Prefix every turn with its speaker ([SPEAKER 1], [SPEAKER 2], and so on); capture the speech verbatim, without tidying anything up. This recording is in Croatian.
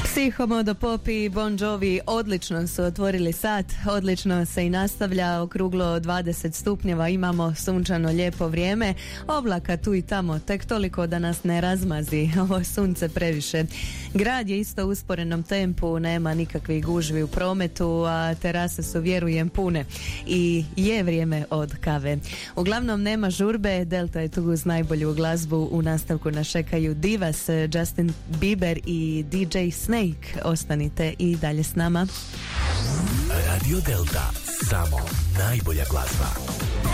[SPEAKER 1] Psihomodo Pop i Bon Jovi odlično su otvorili sat, odlično se i nastavlja, okruglo dvadeset stupnjeva, imamo sunčano lijepo vrijeme, oblaka tu i tamo, tek toliko da nas ne razmazi ovo sunce previše. Grad je isto u usporenom tempu, nema nikakvih gužvi u prometu, a terase su, vjerujem, pune i je vrijeme od kave. Uglavnom nema žurbe, Delta je tu uz najbolju glazbu, u nastavku nas čekaju Divas, Justin Bieber i D J Snake. Ostanite i dalje s nama.
[SPEAKER 2] Radio Delta, samo najbolja glazba.